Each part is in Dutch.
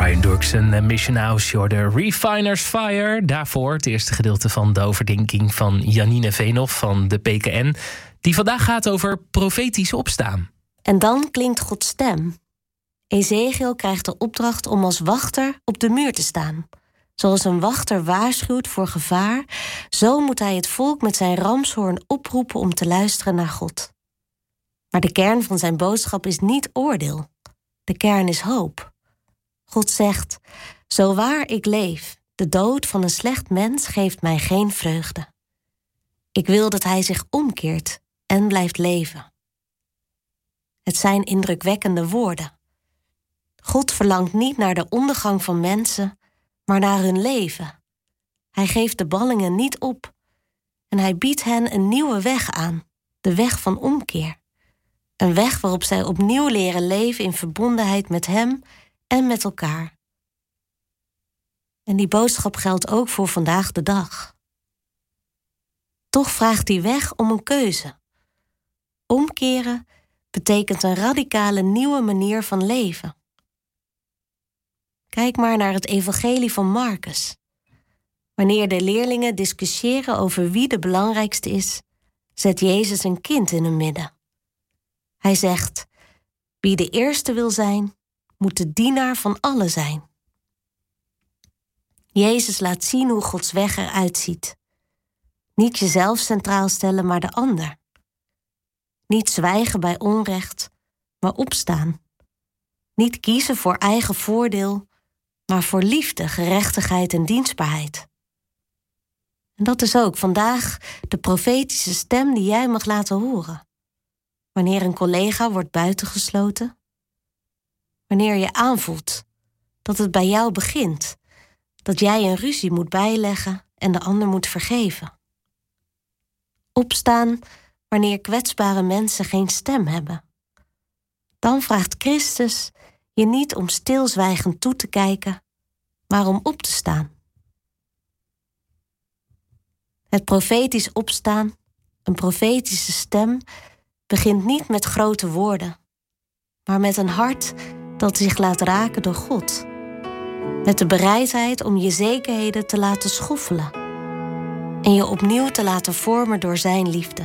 Brian Doerksen en Mission House, de Refiner's Fire. Daarvoor het eerste gedeelte van de overdenking van Janine Veenhoff van de PKN, die vandaag gaat over profetisch opstaan. En dan klinkt Gods stem. Ezechiel krijgt de opdracht om als wachter op de muur te staan. Zoals een wachter waarschuwt voor gevaar, zo moet hij het volk met zijn ramshoorn oproepen om te luisteren naar God. Maar de kern van zijn boodschap is niet oordeel. De kern is hoop. God zegt, zo waar ik leef, de dood van een slecht mens geeft mij geen vreugde. Ik wil dat hij zich omkeert en blijft leven. Het zijn indrukwekkende woorden. God verlangt niet naar de ondergang van mensen, maar naar hun leven. Hij geeft de ballingen niet op. En hij biedt hen een nieuwe weg aan, de weg van omkeer. Een weg waarop zij opnieuw leren leven in verbondenheid met hem en met elkaar. En die boodschap geldt ook voor vandaag de dag. Toch vraagt die weg om een keuze. Omkeren betekent een radicale nieuwe manier van leven. Kijk maar naar het evangelie van Marcus. Wanneer de leerlingen discussiëren over wie de belangrijkste is, zet Jezus een kind in hun midden. Hij zegt, wie de eerste wil zijn, moet de dienaar van allen zijn. Jezus laat zien hoe Gods weg eruit ziet. Niet jezelf centraal stellen, maar de ander. Niet zwijgen bij onrecht, maar opstaan. Niet kiezen voor eigen voordeel, maar voor liefde, gerechtigheid en dienstbaarheid. En dat is ook vandaag de profetische stem die jij mag laten horen. Wanneer een collega wordt buitengesloten. Wanneer je aanvoelt dat het bij jou begint. Dat jij een ruzie moet bijleggen en de ander moet vergeven. Opstaan wanneer kwetsbare mensen geen stem hebben. Dan vraagt Christus je niet om stilzwijgend toe te kijken, maar om op te staan. Het profetisch opstaan, een profetische stem, begint niet met grote woorden, maar met een hart dat zich laat raken door God. Met de bereidheid om je zekerheden te laten schoffelen en je opnieuw te laten vormen door zijn liefde.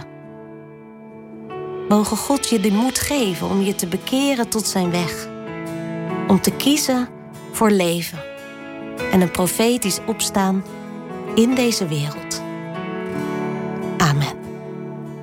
Moge God je de moed geven om je te bekeren tot zijn weg. Om te kiezen voor leven en een profetisch opstaan in deze wereld.